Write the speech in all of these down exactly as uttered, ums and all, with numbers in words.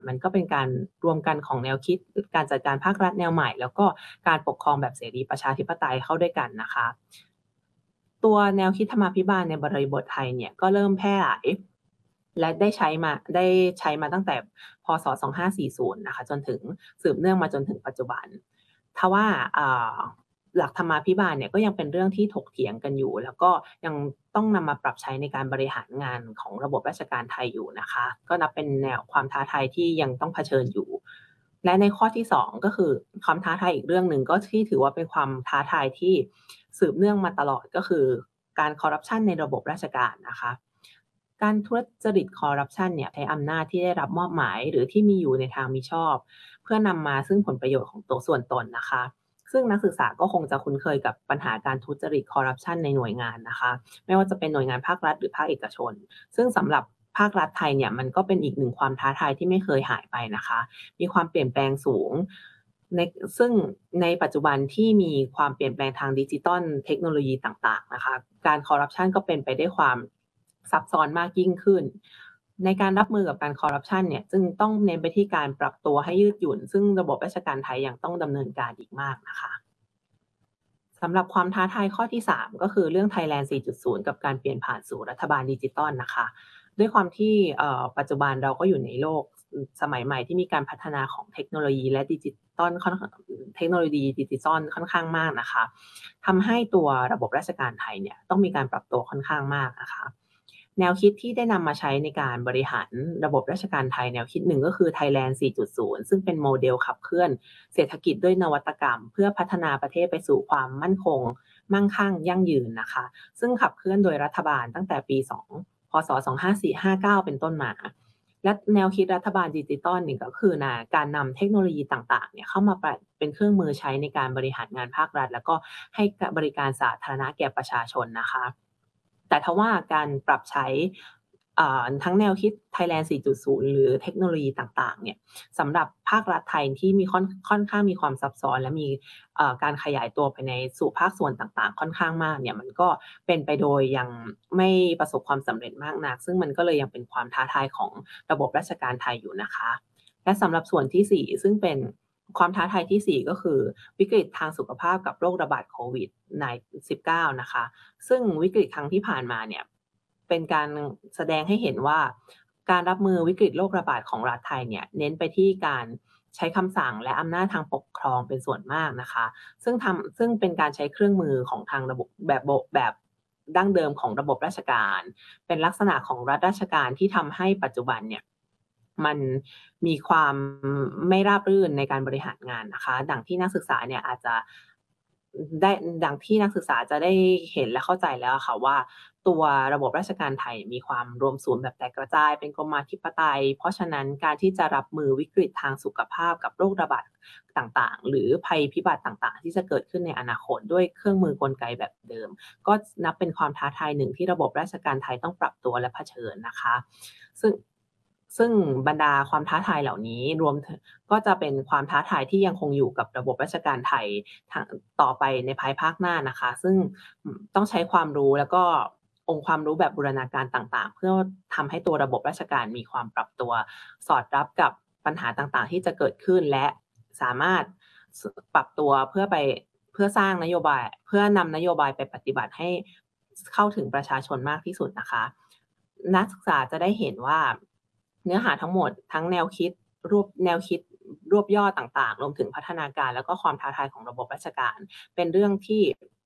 มันก็เป็นการรวมกันของแนวคิดการจัดการภาครัฐแนวใหม่แล้วก็การปกครองแบบเสรีประชาธิปไตยเข้าด้วยกันนะคะ ตัวแนวคิดธรรมาภิบาลในบริบทไทยเนี่ยก็เริ่มแพร่หลายและได้ใช้มาได้ใช้มาตั้งแต่พ.ศ. สองพันห้าร้อยสี่สิบนะคะจนถึงสืบเนื่องมาจนถึงปัจจุบันทว่าอ่าหลักธรรมาภิบาลเนี่ยก็ยังเป็นเรื่องที่ถกเถียงกันอยู่ แล้วก็ยังต้องนำมาปรับใช้ในการบริหารงานของระบบราชการไทยอยู่นะคะก็นับเป็นแนวความท้าทายที่ยังต้องเผชิญอยู่ และในข้อที่สองก็คือความท้าทายอีกเรื่องหนึ่งก็ที่ถือว่าเป็นความท้าทายที่สืบเนื่องมาตลอดก็คือการคอร์รัปชันในระบบราชการนะคะการทุจริตคอร์รัปชันเนี่ยใช้อำนาจที่ได้รับมอบหมายหรือที่มีอยู่ในทางมิชอบ เพื่อนำมาซึ่งผลประโยชน์ของตัวส่วนตนนะคะซึ่งนักศึกษาก็คงจะคุ้นเคยกับปัญหาการทุจริตคอร์รัปชันในหน่วยงานนะคะไม่ว่าจะเป็นหน่วยงานภาครัฐหรือภาคเอกชนซึ่งสำหรับภาครัฐไทยเนี่ยมันก็เป็นอีกหนึ่งความท้าทายที่ไม่เคยหายไปนะคะมีความเปลี่ยนแปลงสูงในซึ่งในปัจจุบันที่มีความเปลี่ยนแปลงทางดิจิทัลเทคโนโลยีต่างๆนะคะการคอร์รัปชันก็เป็นไปด้วยความซับซ้อนมากยิ่งขึ้นในการรับมือกับการคอร์รัปชันเนี่ยจึงต้องเน้นไปที่การปรับตัวให้ยืดหยุ่นซึ่งระบบราชการไทยยังต้องดำเนินการอีกมากนะคะสำหรับความท้าทายข้อที่สามก็คือเรื่อง Thailand สี่จุดศูนย์ กับการเปลี่ยนผ่านสู่รัฐบาลดิจิทัลนะคะด้วยความที่เอ่อปัจจุบันเราก็อยู่ในโลกสมัยใหม่ที่มีการพัฒนาของเทคโนโลยีและดิจิทัลค่อนเทคโนโลยีดิจิทัลค่อนข้างมากนะคะทำให้ตัวระบบราชการไทยเนี่ยต้องมีการปรับตัวค่อนข้างมากนะคะแนวคิดที่ได้นำมาใช้ในการบริหารระบบราชการไทยแนวคิดหนึ่งก็คือ Thailand สี่จุดศูนย์ ซึ่งเป็นโมเดลขับเคลื่อนเศรษฐกิจด้วยนวัตกรรมเพื่อพัฒนาประเทศไปสู่ความมั่นคงมั่งคั่งยั่งยืนนะคะซึ่งขับเคลื่อนโดยรัฐบาลตั้งแต่ปี2พศสองพันห้าร้อยห้าสิบเก้าเป็นต้นมาและแนวคิดรัฐบาลดิจิทัลนี่ก็คือนาการนำเทคโนโลยีต่างๆเนี่ยเข้ามาเป็นเครื่องมือใช้ในการบริหารงานภาครัฐแล้วก็ให้บริการสาธารณะแก่ประชาชนนะคะแต่ทว่าการปรับใช้ทั้งแนวคิด Thailand สี่จุดศูนย์ หรือเทคโนโลยีต่างๆเนี่ยสำหรับภาครัฐไทยที่มีค่อนค่อนข้างมีความซับซ้อนและมีการขยายตัวไปในสู่ภาคส่วนต่างๆค่อนข้างมากเนี่ยมันก็เป็นไปโดยยังไม่ประสบความสำเร็จมากนักซึ่งมันก็เลยยังเป็นความท้าทายของระบบราชการไทยอยู่นะคะและสำหรับส่วนที่สี่ซึ่งเป็นความท้าทายที่สี่ก็คือวิกฤตทางสุขภาพกับโรคระบาดโควิด สิบเก้า นะคะซึ่งวิกฤตครั้งที่ผ่านมาเนี่ยเป็นการแสดงให้เห็นว่าการรับมือวิกฤตโรคระบาดของรัฐไทยเนี่ยเน้นไปที่การใช้คำสั่งและอำนาจทางปกครองเป็นส่วนมากนะคะซึ่งทำซึ่งเป็นการใช้เครื่องมือของทางระบบแบบแบบดั้งเดิมของระบบราชการเป็นลักษณะของรัฐราชการที่ทำให้ปัจจุบันเนี่ยมันมีความไม่ราบรื่นในการบริหารงานนะคะดังที่นักศึกษาเนี่ยอาจจะได้ดังที่นักศึกษาจะได้เห็นและเข้าใจแล้วค่ะว่าตัวระบบราชการไทยมีความรวมศูนย์แบบแตกกระจายเป็นกรมาธิปไตยเพราะฉะนั้นการที่จะรับมือวิกฤตทางสุขภาพกับโรคระบาดต่างๆหรือภัยพิบัติต่างๆที่จะเกิดขึ้นในอนาคตด้วยเครื่องมือกลไกแบบเดิมก็นับเป็นความท้าทายหนึ่งที่ระบบราชการไทยต้องปรับตัวและเผชิญนะคะซึ่งซึ่งบรรดาความท้าทายเหล่านี้รวมก็จะเป็นความท้าทายที่ยังคงอยู่กับระบบราชการไทยต่อไปในภายภาคหน้านะคะซึ่งต้องใช้ความรู้แล้วก็องค์ความรู้แบบบูรณาการต่างๆเพื่อทำให้ตัวระบบราชการมีความปรับตัวสอดรับกับปัญหาต่างๆที่จะเกิดขึ้นและสามารถปรับตัวเพื่อไปเพื่อสร้างนโยบายเพื่อนำนโยบายไปปฏิบัติให้เข้าถึงประชาชนมากที่สุดนะคะนักศึกษาจะได้เห็นว่าเนื้อหาทั้งหมดทั้งแนวคิดรวบแนวคิดรวบยอดต่างๆรวมถึงพัฒนาการแล้วก็ความท้าทายของระบบราชการเป็นเรื่องที่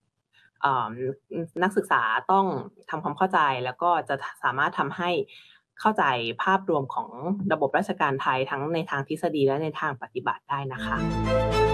นักศึกษาต้องทำความเข้าใจแล้วก็จะสามารถทำให้เข้าใจภาพรวมของระบบราชการไทยทั้งในทางทฤษฎีและในทางปฏิบัติได้นะคะ